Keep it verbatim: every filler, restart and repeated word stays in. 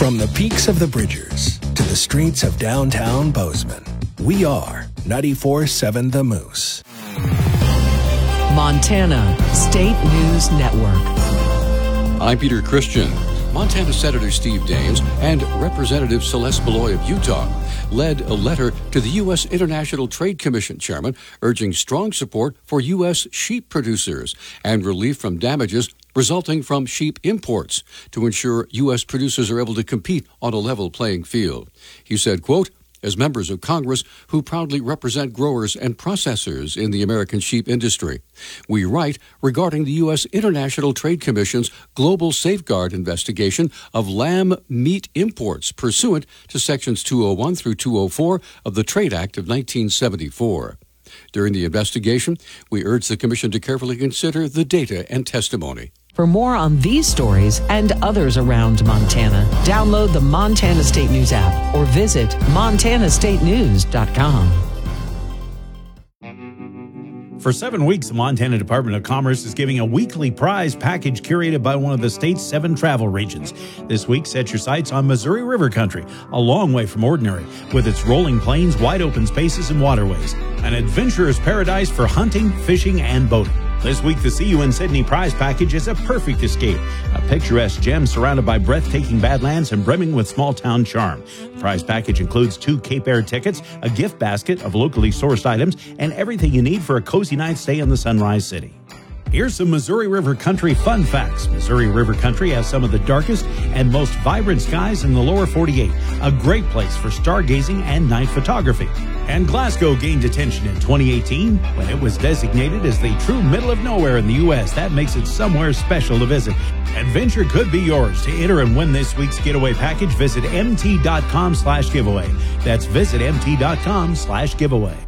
From the peaks of the Bridgers to the streets of downtown Bozeman, we are ninety-four point seven The Moose. Montana State News Network. I'm Peter Christian. Montana Senator Steve Daines and Representative Celeste Beloy of Utah led a letter to the U S International Trade Commission chairman urging strong support for U S sheep producers and relief from damages resulting from sheep imports to ensure U S producers are able to compete on a level playing field. He said, quote, as members of Congress who proudly represent growers and processors in the American sheep industry, we write regarding the U S International Trade Commission's global safeguard investigation of lamb meat imports pursuant to Sections two oh one through two oh four of the Trade Act of nineteen seventy-four. During the investigation, we urge the Commission to carefully consider the data and testimony. For more on these stories and others around Montana, download the Montana State News app or visit montana state news dot com. For seven weeks, the Montana Department of Commerce is giving a weekly prize package curated by one of the state's seven travel regions. This week, set your sights on Missouri River Country, a long way from ordinary, with its rolling plains, wide open spaces, and waterways. An adventurer's paradise for hunting, fishing, and boating. This week, the See You in Sydney prize package is a perfect escape. A picturesque gem surrounded by breathtaking badlands and brimming with small-town charm. The prize package includes two Cape Air tickets, a gift basket of locally sourced items, and everything you need for a cozy night stay in the Sunrise City. Here's some Missouri River Country fun facts. Missouri River Country has some of the darkest and most vibrant skies in the lower forty-eight, a great place for stargazing and night photography. And Glasgow gained attention in twenty eighteen when it was designated as the true middle of nowhere in the U S That makes it somewhere special to visit. Adventure could be yours. To enter and win this week's getaway package, visit mt.com slash giveaway. That's visit mt.com slash giveaway.